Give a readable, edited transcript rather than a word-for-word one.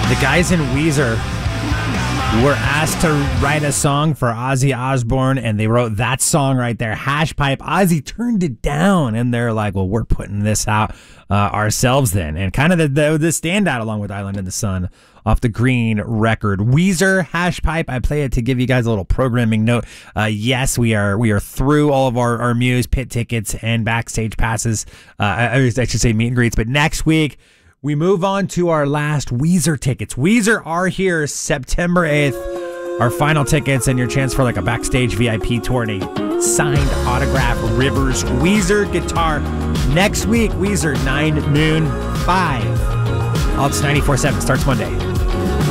The guys in Weezer were asked to write a song for Ozzy Osbourne, and they wrote that song right there, Hash Pipe. Ozzy turned it down, and they're like, well, we're putting this out ourselves then. And kind of the standout along with Island in the Sun off the Green record. Weezer, Hash Pipe. I play it to give you guys a little programming note. Yes, we are through all of our Muse pit tickets and backstage passes. I should say meet and greets. But next week, we move on to our last Weezer tickets. Weezer are here September 8th. Our final tickets and your chance for like a backstage VIP tour and a signed autograph Rivers Weezer guitar. Next week, Weezer 9 noon 5. Alts 94.7 starts Monday.